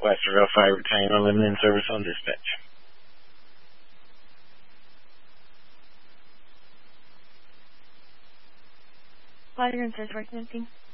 Placerville Fire Battalion Unlimited service on dispatch. Fire and search working.